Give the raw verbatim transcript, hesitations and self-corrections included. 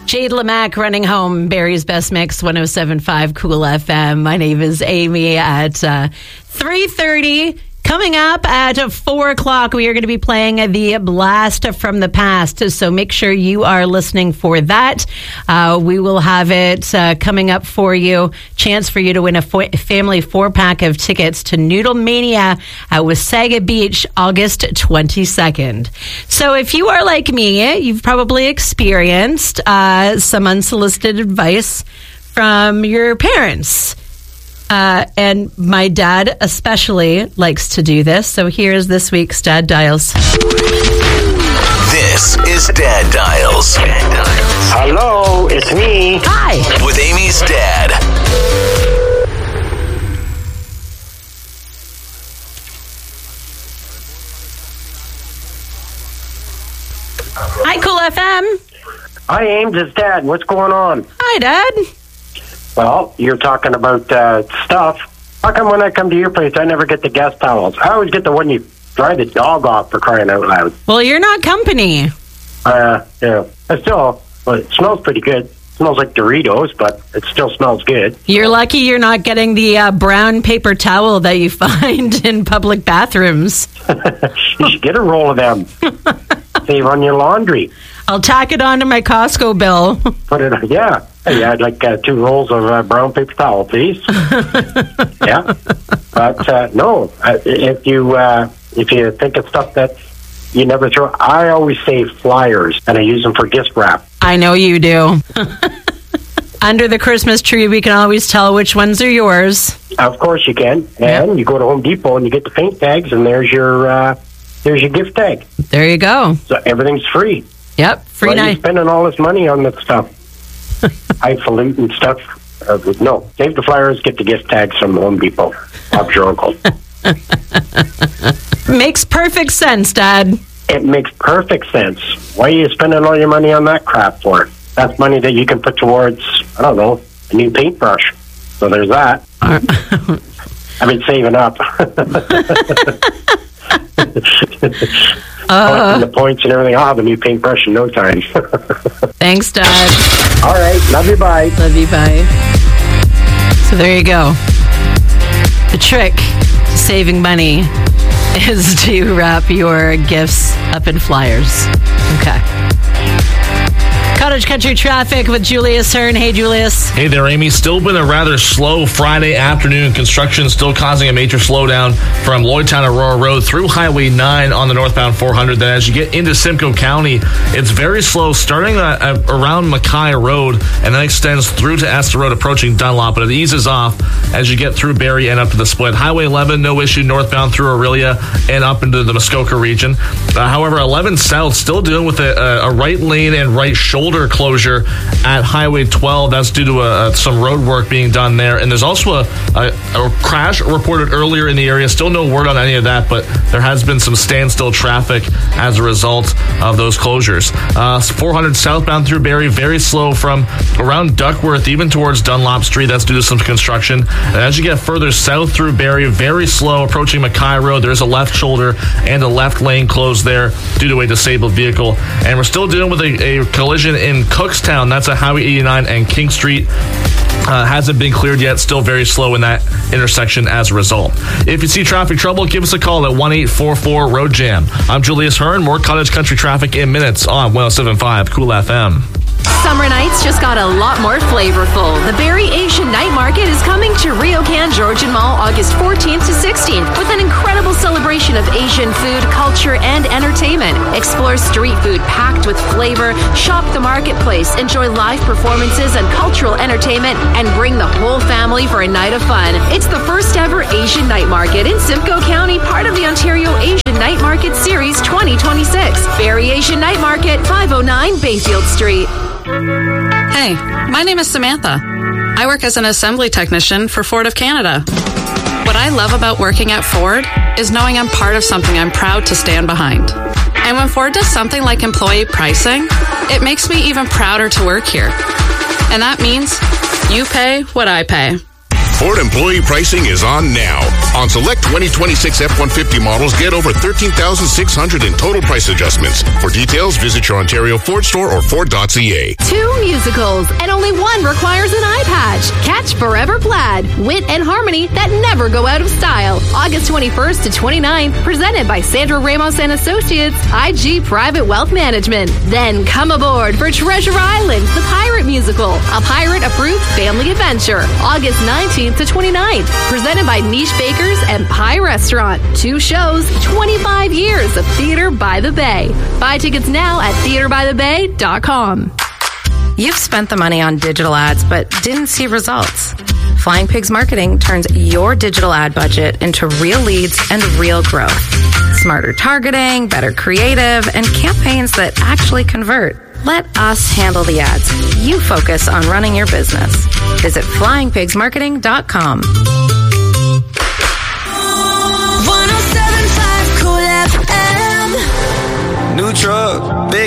Jade Lamac running home, Barry's Best Mix, one oh seven point five Cool F M. My name is Amy at uh, three thirty. Coming up at four o'clock, we are going to be playing the Blast from the Past. So make sure you are listening for that. Uh, we will have it uh, coming up for you. Chance for you to win a fo- family four-pack of tickets to Noodle Mania at Wasaga Beach, August twenty-second. So if you are like me, you've probably experienced uh, some unsolicited advice from your parents. Uh, and my dad especially likes to do this. So here's this week's Dad Dials. This is Dad Dials. Dad Dials. Hello, it's me. Hi. With Amy's dad. Hi, Cool F M. Hi, Ames, it's Dad. What's going on? Hi, Dad. Well, you're talking about uh, stuff. How come when I come to your place, I never get the guest towels? I always get the one you dry the dog off, for crying out loud. Well, you're not company. Uh, yeah. I still, well, it smells pretty good. It smells like Doritos, but it still smells good. You're lucky you're not getting the uh, brown paper towel that you find in public bathrooms. You should get a roll of them. Save on your laundry. I'll tack it onto my Costco bill. Put it, yeah. Hey, I'd like uh, two rolls of uh, brown paper towel, please. Yeah, but uh, no. Uh, if you uh, if you think of stuff that you never throw, I always save flyers and I use them for gift wrap. I know you do. Under the Christmas tree, we can always tell which ones are yours. Of course you can, and yep. You go to Home Depot and you get the paint tags, and there's your uh, there's your gift tag. There you go. So everything's free. Yep, free night. Why are you night. spending all this money on that stuff? Highfalutin stuff. Uh, no, save the flyers, get the gift tags from Home Depot. Bob's your uncle. Makes perfect sense, Dad. It makes perfect sense. Why are you spending all your money on that crap for? That's money that you can put towards, I don't know, a new paintbrush. So there's that. I've been saving up. Uh, the points and everything. I'll have a new paintbrush in no time. Thanks, Dad. All right. Love you. Bye. Love you. Bye. So there you go. The trick to saving money is to wrap your gifts up in flyers. Okay. Cottage Country Traffic with Julius Hearn. Hey, Julius. Hey there, Amy. Still been a rather slow Friday afternoon. Construction still causing a major slowdown from Lloydtown Aurora Road through Highway nine on the northbound four hundred. Then as you get into Simcoe County, it's very slow starting at, at around Mackay Road and then extends through to Esther Road approaching Dunlop, but it eases off as you get through Barrie and up to the split. Highway eleven, no issue northbound through Aurelia and up into the Muskoka region. Uh, however, eleven South still dealing with a, a, a right lane and right shoulder closure at Highway twelve. That's due to a, a, some road work being done there. And there's also a, a, a crash reported earlier in the area. Still no word on any of that, but there has been some standstill traffic as a result of those closures. Uh, four hundred southbound through Barrie, very slow from around Duckworth even towards Dunlop Street. That's due to some construction. And as you get further south through Barrie, very slow approaching Mackay Road. There's a left shoulder and a left lane closed there due to a disabled vehicle. And we're still dealing with a, a collision in Cookstown. That's a Highway eighty-nine and King Street. Uh, hasn't been cleared yet. Still very slow in that intersection as a result. If you see traffic trouble, give us a call at one eight four four road jam. I'm Julius Hearn. More Cottage Country Traffic in minutes on one oh seven point five Cool F M. Summer nights just got a lot more flavorful. The Barrie Asian Night Market is coming to Ryokan Georgian Mall August fourteenth to sixteenth with an incredible celebration of Asian food, culture, and entertainment. Explore street food packed with flavor, shop the marketplace, enjoy live performances and cultural entertainment, and bring the whole family for a night of fun. It's the first ever Asian Night Market in Simcoe County, part of the Ontario Asian Night Market Series twenty twenty-six. Barrie Asian Night Market, five oh nine Bayfield Street. Hey, my name is Samantha. I work as an assembly technician for Ford of Canada. What I love about working at Ford is knowing I'm part of something I'm proud to stand behind. And when Ford does something like employee pricing, it makes me even prouder to work here. And that means you pay what I pay. Ford employee pricing is on now. On select twenty twenty-six F one fifty models, get over thirteen thousand six hundred in total price adjustments. For details, visit your Ontario Ford store or Ford dot C A. Two musicals, and only one requires an eye patch. Catch Forever Plaid, wit and harmony that never go out of style. August twenty-first to twenty-ninth, presented by Sandra Ramos and Associates, I G Private Wealth Management. Then come aboard for Treasure Island, the pirate musical, a pirate-approved family adventure. August nineteenth to twenty-ninth, presented by Niche Bakers and Pie Restaurant. Two shows, twenty-five years of Theater by the Bay. Buy tickets now at theater by the bay dot com. You've spent the money on digital ads but didn't see results. Flying Pigs Marketing turns your digital ad budget into real leads and real growth. Smarter targeting, better creative, and campaigns that actually convert. Let us handle the ads. You focus on running your business. Visit flying pigs marketing dot com. one oh seven point five Cool F M. New truck, big